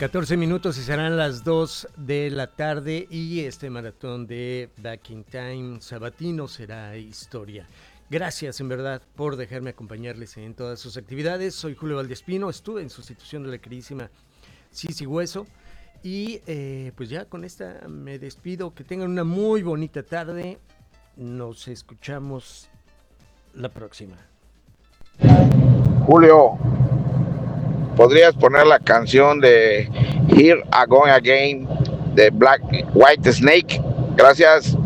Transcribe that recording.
14 minutos y serán las 2 de la tarde y este maratón de Back in Time sabatino será historia. Gracias en verdad por dejarme acompañarles en todas sus actividades. Soy Julio Valdespino, estuve en sustitución de la queridísima Sisi Hueso y pues ya con esta me despido. Que tengan una muy bonita tarde. Nos escuchamos la próxima. Julio, ¿podrías poner la canción de Here I Go Again de Black White Snake? Gracias.